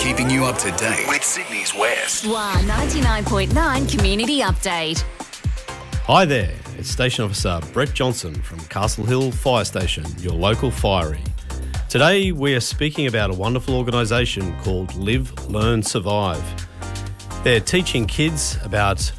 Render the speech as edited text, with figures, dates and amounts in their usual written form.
keeping you up to date with Sydney's West. Wow 99.9 Community Update. Hi there, it's Station Officer Brett Johnson from Castle Hill Fire Station, your local fiery. Today we are speaking about a wonderful organisation called Live, Learn, Survive. They're teaching kids about